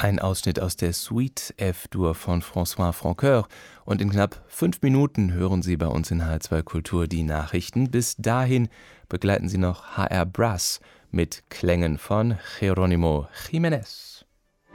Ein Ausschnitt aus der Suite F-Dur von François Francoeur. Und in knapp 5 Minuten hören Sie bei uns in HR2 Kultur die Nachrichten. Bis dahin begleiten Sie noch HR Brass mit Klängen von Jerónimo Jiménez.